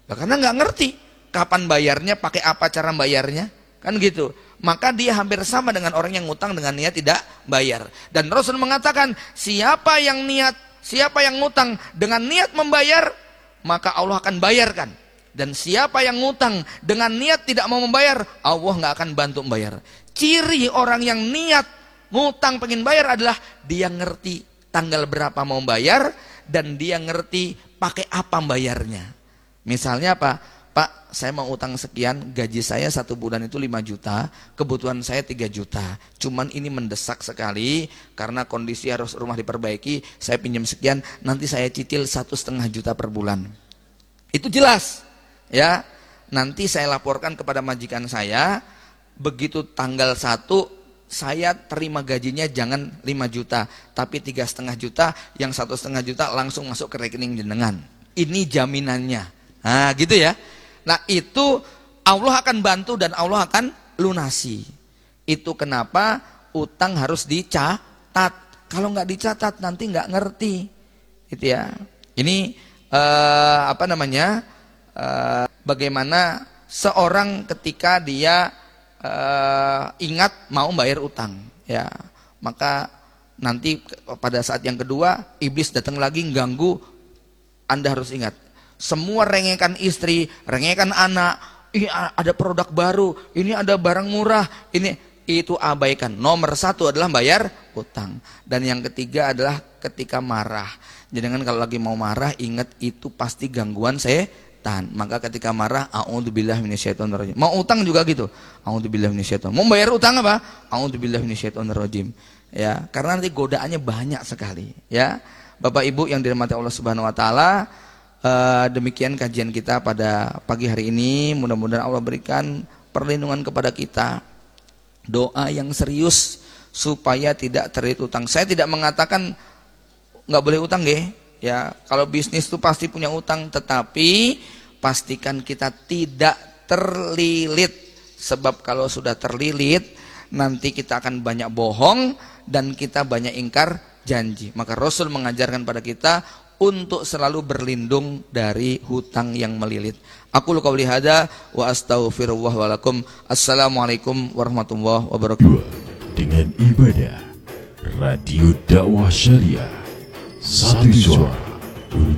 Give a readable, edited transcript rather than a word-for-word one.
Karena nggak ngerti kapan bayarnya, pakai apa cara bayarnya, kan gitu. Maka dia hampir sama dengan orang yang ngutang dengan niat tidak bayar. Dan Rasul mengatakan, siapa yang ngutang dengan niat membayar, maka Allah akan bayarkan. Dan siapa yang ngutang dengan niat tidak mau membayar, Allah nggak akan bantu membayar. Ciri orang yang niat ngutang pengen bayar adalah dia ngerti tanggal berapa mau bayar, dan dia ngerti pakai apa bayarnya. Misalnya apa? Pak, saya mau utang sekian, gaji saya 1 bulan itu 5 juta, kebutuhan saya 3 juta. Cuman ini mendesak sekali, karena kondisi harus rumah diperbaiki, saya pinjam sekian, nanti saya cicil 1,5 juta per bulan. Itu jelas, ya. Nanti saya laporkan kepada majikan saya, begitu tanggal 1, saya terima gajinya jangan 5 juta, tapi 3,5 juta, yang 1,5 juta langsung masuk ke rekening jenengan. Ini jaminannya. Nah gitu ya. Nah itu Allah akan bantu dan Allah akan lunasi. Itu kenapa utang harus dicatat. Kalau nggak dicatat nanti nggak ngerti, gitu ya. Ini bagaimana seorang ketika dia ingat mau bayar utang, ya, maka nanti pada saat yang kedua iblis datang lagi ganggu. Anda harus ingat, semua rengekan istri, rengekan anak, ini ada produk baru, ini ada barang murah, itu abaikan. Nomor 1 adalah bayar utang. Dan yang ketiga adalah ketika marah. Jangan kalau lagi mau marah, ingat itu pasti gangguan setan. Maka ketika marah, a'udzubillahi minasyaitonirrajim. Mau utang juga gitu, a'udzubillahi minasyaiton. Mau bayar utang apa? A'udzubillahi minasyaitonirrajim. Ya, karena nanti godaannya banyak sekali, ya. Bapak Ibu yang dirahmati Allah Subhanahu wa taala, demikian kajian kita pada pagi hari ini. Mudah-mudahan Allah berikan perlindungan kepada kita. Doa yang serius supaya tidak terlilit utang. Saya tidak mengatakan nggak boleh utang, ya. Kalau bisnis itu pasti punya utang, tetapi pastikan kita tidak terlilit. Sebab kalau sudah terlilit, nanti kita akan banyak bohong dan kita banyak ingkar janji. Maka Rasul mengajarkan pada kita untuk selalu berlindung dari hutang yang melilit. Aku qauli hada wa astaghfirullah wa lakum. Assalamualaikum warahmatullahi wabarakatuh. Dengan ibadah Radio Dakwah Syariah, satu suara